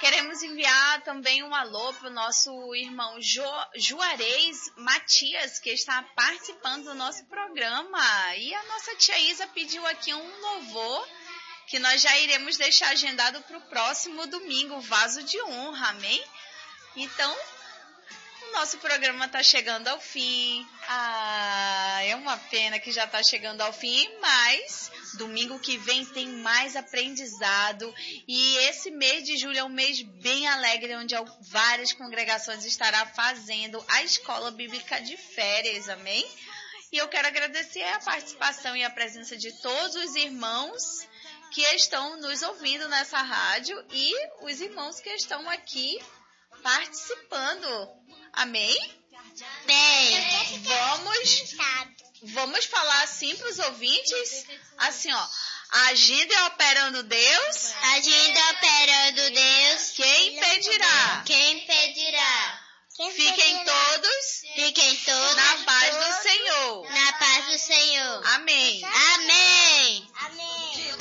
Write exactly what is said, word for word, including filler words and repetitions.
Queremos enviar também um alô para o nosso irmão jo, Juarez Matias, que está participando do nosso programa. E a nossa tia Isa pediu aqui um louvor que nós já iremos deixar agendado para o próximo domingo, Vaso de Honra, amém? Então, o nosso programa está chegando ao fim. Ah, é uma pena que já está chegando ao fim, mas domingo que vem tem mais aprendizado. E esse mês de julho é um mês bem alegre, onde várias congregações estarão fazendo a escola bíblica de férias, amém? E eu quero agradecer a participação e a presença de todos os irmãos que estão nos ouvindo nessa rádio e os irmãos que estão aqui participando. Amém? Amém. Vamos, vamos falar assim para os ouvintes, assim, ó. Agindo e operando Deus. Agindo e operando Deus. Quem impedirá? Quem impedirá? Fiquem todos, Fiquem todos na paz do Senhor. Na paz do Senhor. Amém.